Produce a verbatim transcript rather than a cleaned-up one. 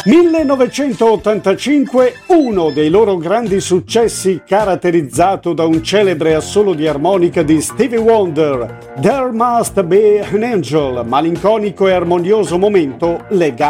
millenovecentottantacinque, uno dei loro grandi successi caratterizzato da un celebre assolo di armonica di Stevie Wonder, There Must Be an Angel, malinconico e armonioso momento legato